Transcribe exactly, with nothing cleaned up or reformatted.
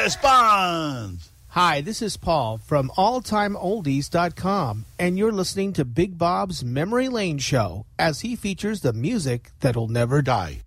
responds. Hi, this is Paul from all time oldies dot com, and you're listening to Big Bob's Memory Lane Show as he features the music that'll never die.